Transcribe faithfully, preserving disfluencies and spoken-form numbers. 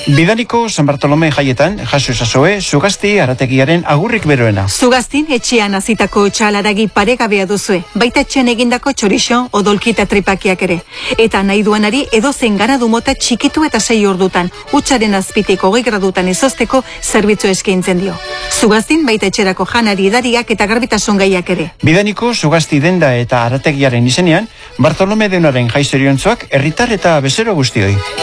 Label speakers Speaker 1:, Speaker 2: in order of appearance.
Speaker 1: Bidaniko San Bartolome jaietan, jaso esazoe, Zugazti arategiaren agurrik beroena.
Speaker 2: Zugaztin etxean azitako txalaragi paregabea duzue, baita etxean egindako txorixo odolkita tripakiak ere. Eta nahi duanari edozen ganadu mota txikitu eta sei ordutan, hutsaren azpitik hogei gradutan izozteko zerbitzu eskaintzen dio. Zugaztin baita etxerako janari edariak eta garbitasun gaiak ere.
Speaker 1: Bidaniko Zugazti denda eta arategiaren izenean, Bartolome deunaren jaizoriontzuak herritar eta bezero guztioi.